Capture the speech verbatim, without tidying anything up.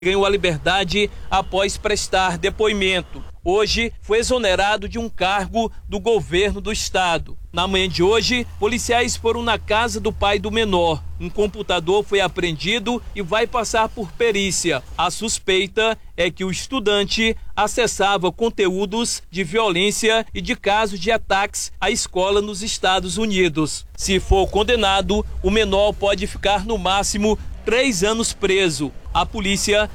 Ganhou a liberdade após prestar depoimento. Hoje foi exonerado de um cargo do governo do estado. Na manhã de hoje, policiais foram na casa do pai do menor. Um computador foi apreendido e vai passar por perícia. A suspeita é que o estudante acessava conteúdos de violência e de casos de ataques à escola nos Estados Unidos. Se for condenado, o menor pode ficar no máximo três anos preso. A polícia